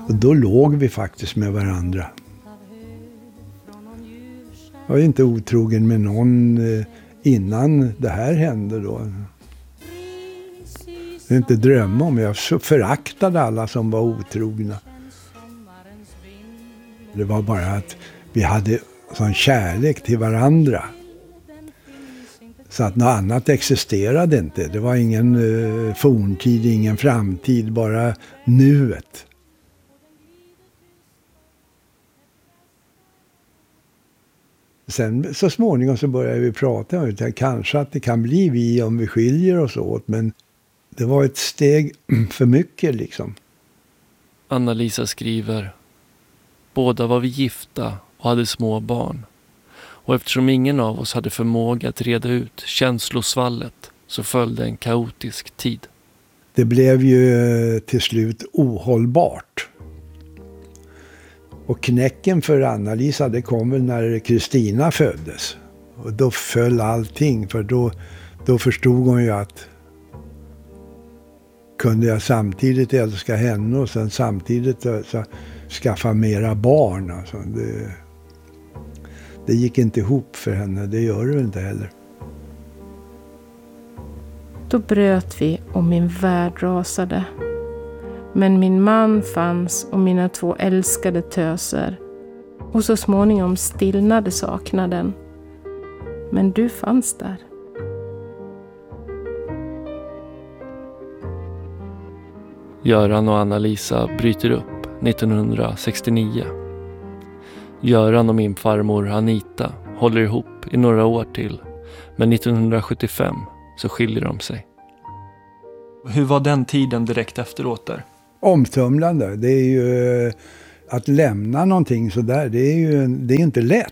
Och då låg vi faktiskt med varandra. Jag var inte otrogen med någon innan det här hände då. Det är inte drömma om. Jag föraktade alla som var otrogna. Det var bara att vi hade sån kärlek till varandra. Så att något annat existerade inte. Det var ingen forntid, ingen framtid, bara nuet. Sen så småningom så började vi prata om det. Kanske att det kan bli vi om vi skiljer oss åt. Men det var ett steg för mycket liksom. Anna-Lisa skriver: båda var vi gifta och hade små barn. Och eftersom ingen av oss hade förmåga att reda ut känslosvallet så följde en kaotisk tid. Det blev ju till slut ohållbart. Och knäcken för Anna-Lisa, det kom väl när Kristina föddes. Och då föll allting, för då förstod hon ju att kunde jag samtidigt älska henne och sen samtidigt så skaffa mera barn. Alltså det gick inte ihop för henne, det gör det inte heller. Då bröt vi och min värld rasade. Men min man fanns och mina 2 älskade töser. Och så småningom stillnade saknaden. Men du fanns där. Göran och Anna-Lisa bryter upp 1969. Göran och min farmor Anita håller ihop i några år till. Men 1975 så skiljer de sig. Hur var den tiden direkt efteråt där? Omtumlande. Det är ju att lämna någonting så där. Det är inte lätt.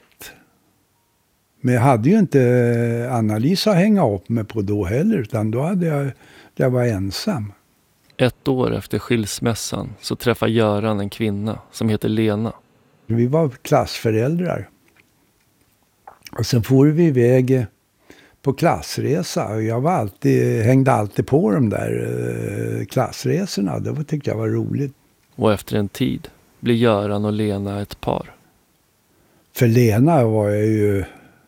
Men jag hade ju inte Anna-Lisa hänga upp mig på då heller. Utan då hade jag var ensam. 1 år efter skilsmässan så träffar Göran en kvinna som heter Lena. Vi var klassföräldrar. Och sen får vi iväg på klassresa. Och jag hängde alltid på de där klassresorna. Det tyckte jag var roligt. Och efter en tid blir Göran och Lena ett par. För Lena var jag ju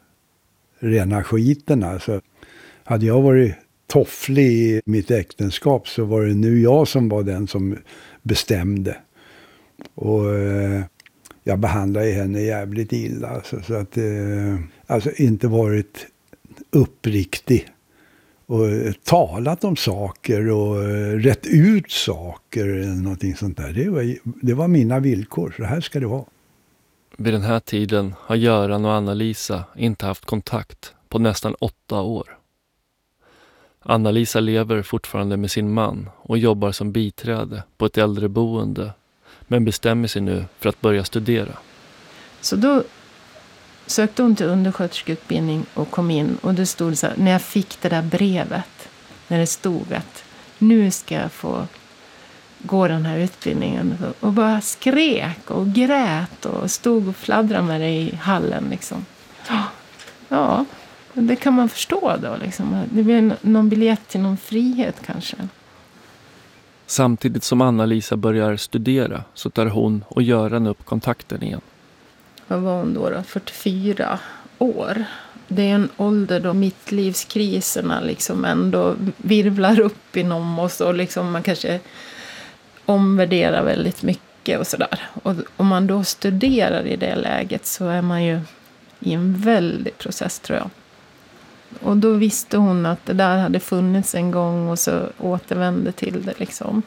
rena skiten. Alltså, hade jag varit tofflig i mitt äktenskap så var det nu jag som var den som bestämde. Och jag behandlade henne jävligt illa. Så att alltså inte varit uppriktig. Och talat om saker och rätt ut saker eller någonting sånt där. Det var mina villkor, så här ska det vara. Vid den här tiden har Göran och Anna-Lisa inte haft kontakt på nästan 8 år. Anna-Lisa lever fortfarande med sin man och jobbar som biträde på ett äldreboende, men bestämmer sig nu för att börja studera. Så då sökte hon till undersköterskeutbildning och kom in. Och det stod så här, när jag fick det där brevet, när det stod att nu ska jag få gå den här utbildningen. Och bara skrek och grät och stod och fladdrade med det i hallen liksom. Ja, det kan man förstå då liksom. Det blir någon biljett till någon frihet kanske. Samtidigt som Anna-Lisa börjar studera så tar hon och Göran upp kontakten igen. Vad var hon då? 44 år. Det är en ålder då mittlivskriserna liksom ändå virvlar upp inom oss och liksom man kanske omvärderar väldigt mycket och sådär. Och om man då studerar i det läget så är man ju i en väldig process tror jag. Och då visste hon att det där hade funnits en gång och så återvände till det liksom.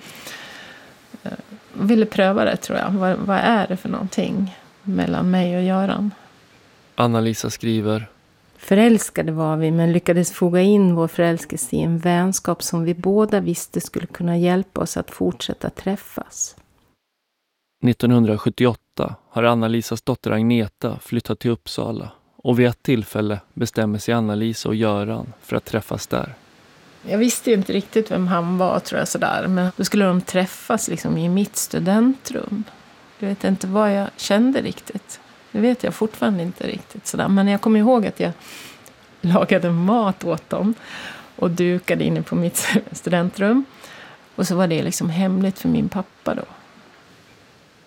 Ville pröva det tror jag. Vad är det för någonting mellan mig och Göran? Anna-Lisa skriver: förälskade var vi men lyckades foga in vår förälskelse i en vänskap som vi båda visste skulle kunna hjälpa oss att fortsätta träffas. 1978 har Anna-Lisas dotter Agneta flyttat till Uppsala och vid ett tillfälle bestämmer sig Anna-Lisa och Göran för att träffas där. Jag visste ju inte riktigt vem han var tror jag sådär, men då skulle de träffas liksom i mitt studentrum. Jag vet inte vad jag kände riktigt. Det vet jag fortfarande inte riktigt sådär. Men jag kommer ihåg att jag lagade mat åt dem och dukade inne på mitt studentrum. Och så var det liksom hemligt för min pappa då.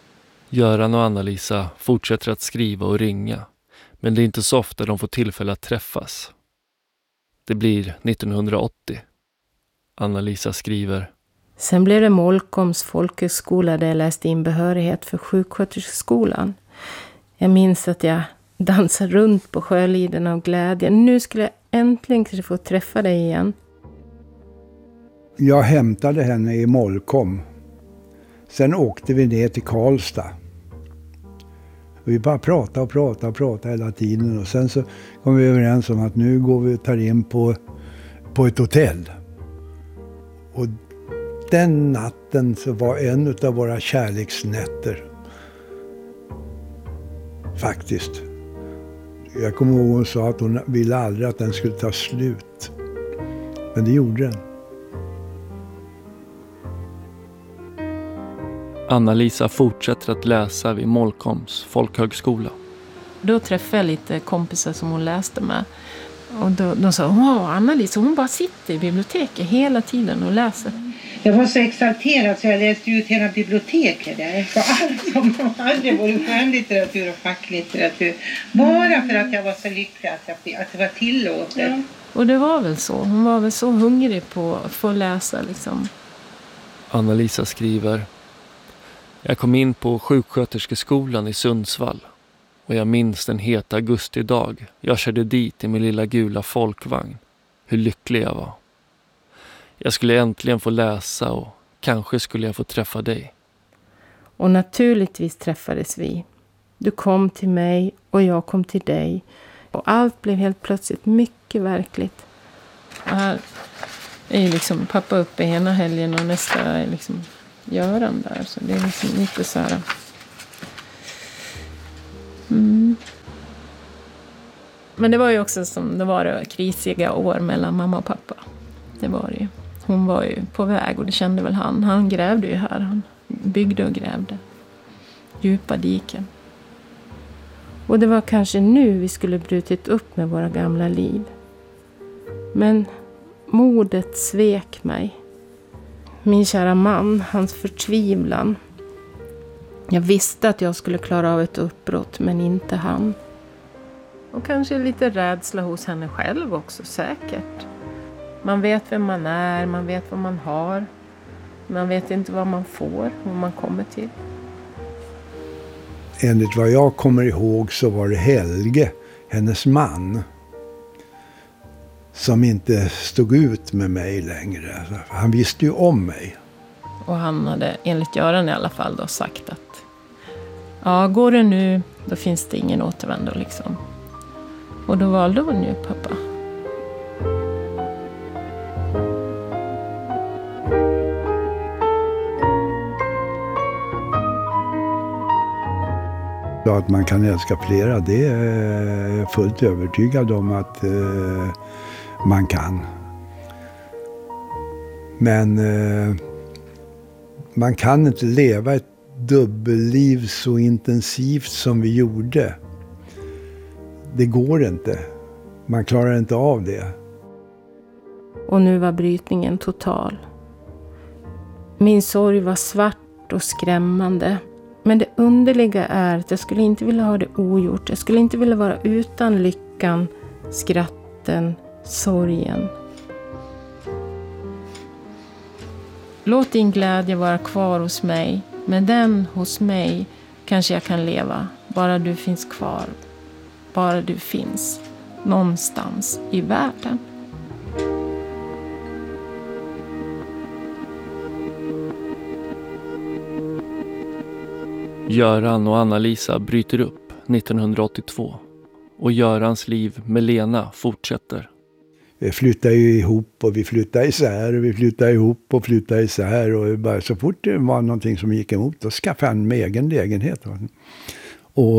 Göran och Anna-Lisa fortsätter att skriva och ringa, men det är inte så ofta de får tillfälle att träffas. Det blir 1980. Anna-Lisa skriver: Sen blev det Molkoms folkhögskola där jag läste in behörighet för sjuksköterskeskolan. Jag minns att jag dansade runt på Sjöliden av glädje. Nu skulle jag äntligen kanske få träffa dig igen. Jag hämtade henne i Molkom. Sen åkte vi ner till Karlstad. Vi bara pratade hela tiden. Och sen så kom vi överens om att nu går vi och tar in på ett hotell. Och den natten så var en av våra kärleksnätter. Faktiskt. Jag kommer ihåg hon sa att hon ville aldrig att den skulle ta slut. Men det gjorde den. Anna-Lisa fortsätter att läsa vid Molkoms folkhögskola. Då träffade jag lite kompisar som hon läste med. Och de sa, wow, Anna-Lisa, hon bara sitter i biblioteket hela tiden och läser. Jag var så exalterad så jag läste ut hela biblioteket där. För allt som hade både skönlitteratur och facklitteratur. Bara för att jag var så lycklig att det var tillåtet. Ja. Och det var väl så. Hon var väl så hungrig på att få läsa liksom. Anna-Lisa skriver: Jag kom in på sjuksköterskeskolan i Sundsvall. Och jag minns den heta augustidag. Jag körde dit i min lilla gula folkvagn. Hur lycklig jag var. Jag skulle äntligen få läsa och kanske skulle jag få träffa dig. Och naturligtvis träffades vi. Du kom till mig och jag kom till dig. Och allt blev helt plötsligt mycket verkligt. Här är ju liksom pappa uppe ena helgen och nästa är liksom Göran där. Så det är liksom lite så här. Men det var ju också som det var krisiga år mellan mamma och pappa. Det var det ju. Hon var ju på väg och det kände väl han. Han grävde ju här. Han byggde och grävde. Djupa diken. Och det var kanske nu vi skulle brutit upp med våra gamla liv. Men modet svek mig. Min kära man, hans förtvivlan. Jag visste att jag skulle klara av ett uppbrott, men inte han. Och kanske lite rädsla hos henne själv också, säkert. Man vet vem man är, man vet vad man har. Man vet inte vad man får, vad man kommer till. Enligt vad jag kommer ihåg så var det Helge, hennes man, som inte stod ut med mig längre. Han visste ju om mig. Och han hade, enligt Göran i alla fall, då sagt att ja, går det nu, då finns det ingen återvändo liksom. Och då valde hon ju pappa. Att man kan älska flera, det är jag fullt övertygad om att man kan. Men man kan inte leva ett dubbelliv så intensivt som vi gjorde. Det går inte. Man klarar inte av det. Och nu var brytningen total. Min sorg var svart och skrämmande. Men det underliga är att jag skulle inte vilja ha det ogjort. Jag skulle inte vilja vara utan lyckan, skratten, sorgen. Låt din glädje vara kvar hos mig. Med den hos mig kanske jag kan leva. Bara du finns kvar. Bara du finns någonstans i världen. Göran och Anna-Lisa bryter upp 1982 och Görans liv med Lena fortsätter. Vi flyttar ju ihop och vi flyttar isär och vi flyttar ihop och flyttar isär. Och bara så fort det var någonting som gick emot, då skaffade han med egen lägenhet. Och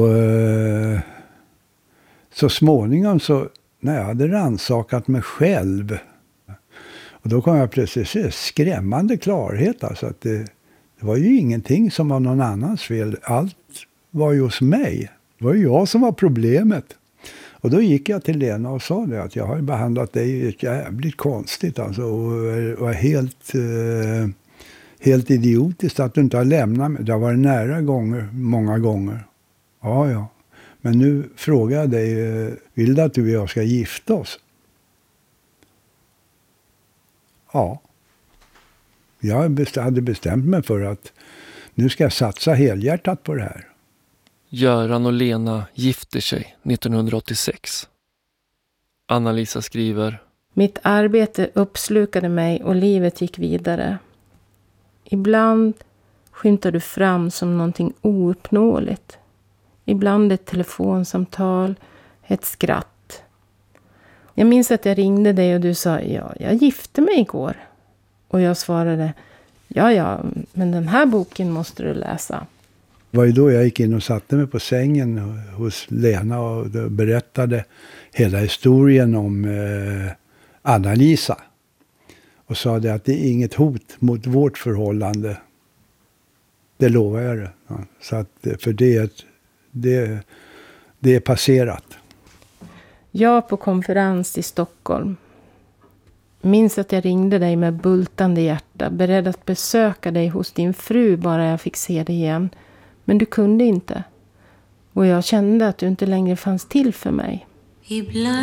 så småningom så, när jag hade rannsakat mig själv, och då kom jag plötsligt se skrämmande klarhet. Alltså att det var ju ingenting som var någon annans fel. Allt var ju hos mig. Det var ju jag som var problemet. Och då gick jag till Lena och sa det, att jag har helt idiotiskt att du inte har lämnat mig. Det har varit nära många gånger. Ja. Men nu frågar jag dig, vill du att du och jag ska gifta oss? Ja. Jag hade bestämt mig för att nu ska jag satsa helhjärtat på det här. Göran och Lena gifter sig 1986. Anna-Lisa skriver: Mitt arbete uppslukade mig och livet gick vidare. Ibland skymtar du fram som någonting ouppnåeligt. Ibland ett telefonsamtal, ett skratt. Jag minns att jag ringde dig och du sa, ja, jag gifte mig igår. Och jag svarade, ja, men den här boken måste du läsa. Det var ju då jag gick in och satte mig på sängen hos Lena och berättade hela historien om Anna-Lisa. Och sa det att det är inget hot mot vårt förhållande. Det lovar jag det. Ja, så att, för det är passerat. Jag på konferens i Stockholm. Minns att jag ringde dig med bultande hjärta. Beredd att besöka dig hos din fru bara jag fick se dig igen. Men du kunde inte. Och jag kände att du inte längre fanns till för mig. Ibland